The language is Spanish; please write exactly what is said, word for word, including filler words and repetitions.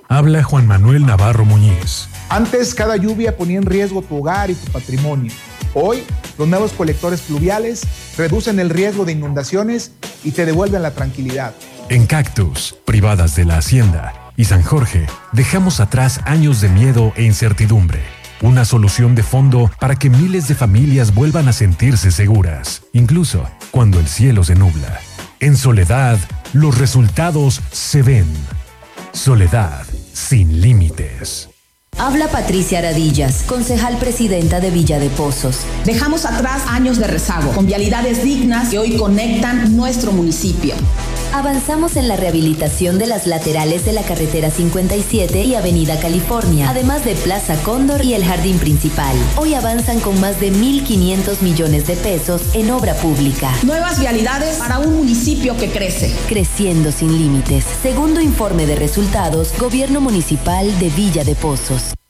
Habla Juan Manuel Navarro Muñiz. Antes, cada lluvia ponía en riesgo tu hogar y tu patrimonio. Hoy, los nuevos colectores pluviales reducen el riesgo de inundaciones y te devuelven la tranquilidad. En Cactus, Privadas de la Hacienda y San Jorge, dejamos atrás años de miedo e incertidumbre. Una solución de fondo para que miles de familias vuelvan a sentirse seguras, incluso cuando el cielo se nubla. En Soledad, los resultados se ven. Soledad sin límites. Habla Patricia Aradillas, concejal presidenta de Villa de Pozos. Dejamos atrás años de rezago, con vialidades dignas que hoy conectan nuestro municipio. Avanzamos en la rehabilitación de las laterales de la carretera cincuenta y siete y Avenida California, además de Plaza Cóndor y el jardín principal. Hoy avanzan con más de mil quinientos millones de pesos en obra pública. Nuevas vialidades para un municipio que crece. Creciendo sin límites. Segundo informe de resultados, Gobierno Municipal de Villa de Pozos.